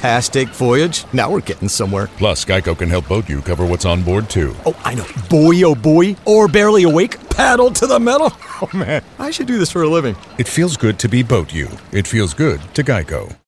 fantastic voyage. Now we're getting somewhere. Plus, Geico can help boat you cover what's on board, too. Oh, I know. Buoy, oh buoy, or barely awake, paddle to the metal. Oh, man, I should do this for a living. It feels good to be boat you. It feels good to Geico.